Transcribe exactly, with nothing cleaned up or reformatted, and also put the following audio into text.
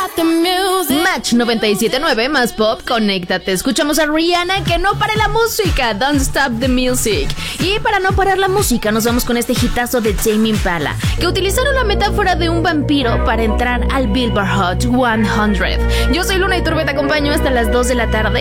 Match noventa y siete punto nueve más pop, conéctate. Escuchamos a Rihanna, que no pare la música, Don't Stop the Music. Y para no parar la música nos vamos con este hitazo de Tame Impala, que utilizaron la metáfora de un vampiro para entrar al Billboard Hot cien. Yo soy Luna Iturbe, te acompaño hasta las dos de la tarde.